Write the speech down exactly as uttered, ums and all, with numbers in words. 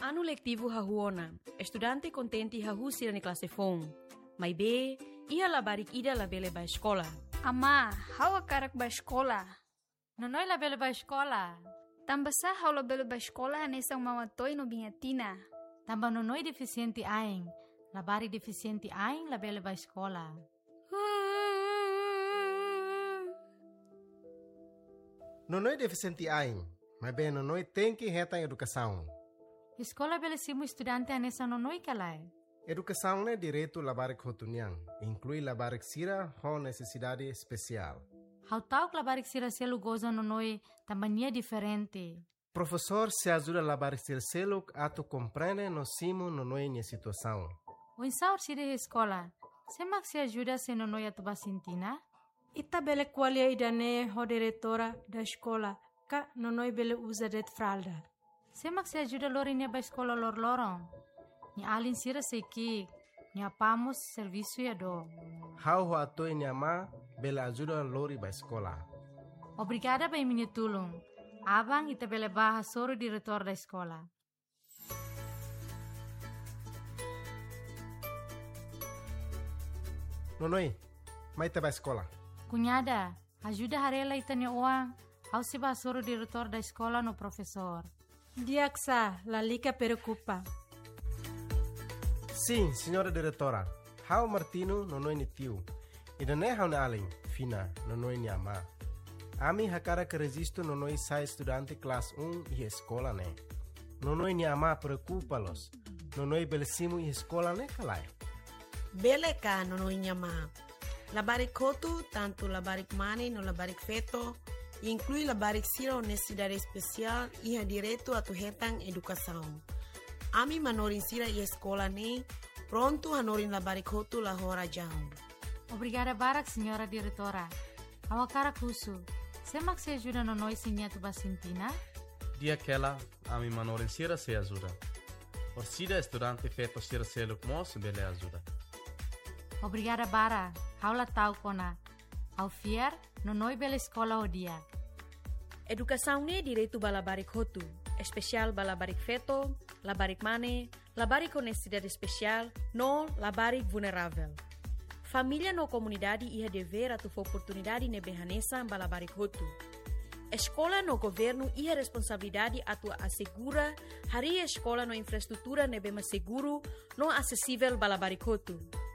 Ano letivo hahuona, estudante contente hahusi na klase fong. May be, iya labarik ida labele ba escola. Ama, hawa karak ba escola? Nonoy labele ba escola? Tambasa haw labele ba escola hanesang mamatoy no bingatina. Tamba nonoy deficiente aing, labari deficiente aing labele ba escola. Nonoy deficiente aing, mas bem nonoy tem que reta educação. Escola belesimo estudante anessa nonoy kalay. Educação é direito labarik hotunian, inclui labarik sira com necessidade especial. How tau labarik sira selu goza nonoy tambania diferente. Professor se ajuda labarik sira selu ato compreende no simo nonoy minha situação. O insaur sira escola, semak se ajuda se nonoy atuba sintina? Ita bele qualia idane ho diretora da escola, ka nonoy bele usa det fralda. Semak se ajuda lori neba escola lor lorong. Ni alin sira seiki, ni apamos serviço ya do. How ho ato e nyama bela ajuda lori ba escola. Obrigada ba minha tulung. Abang ita bele baha soro diretor da escola. Nonoy, mai te ba escola. Cunhada, ajuda harela ita ni uang. Au se ba soro diretor da escola no professor. Diaksa, la lica preocupa. Sim, senhora diretora. How Martino nonoy ni tio. Ida ne how na alin, fina, nonoy ni ama. Ami hakara que resisto nonoy sai estudante classe um e escola ne. Nonoy ni ama preocupa-los. Nonoy belesimo e escola ne kalai. Bele ka nonoy ni ama. Labarik kotu, tanto labarik mani no labarik feto, inclui labarik sira honestidade especial e ha direito a tu hetang educação. Ami manorin sira e escola ne, pronto hanorin labarik kotu la hora jam. Obrigada barak, senhora diretora. Awakara kusu. Semak se ajuda no noi sinha tu basintina? Dia aquela, ami manorin sira se ajuda. Orsida estudante feto sira se lukmos bele ajuda. Obrigada bara. Haula tau kona. Au fier, no noi bela escola o dia. Educação ne direito ba labarik hotu, especial ba labarik feto, labarik mane, labarik honestidade especial, no labarik vulnerável. Família no comunidade ia dever a tu oportunidade ne behanesa ba labarik hotu. Escola no governo ia responsabilidade a tu assegura hari escola no infraestrutura ne bema seguro no acessível ba labarik hotu.